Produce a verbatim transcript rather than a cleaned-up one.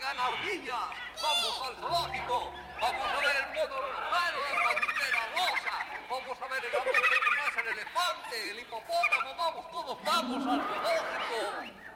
vengan ardillas, vamos al zoológico, vamos a ver el mono raro, la pantera rosa, vamos a ver el amor que pasa el elefante, el hipopótamo, vamos, todos vamos al zoológico.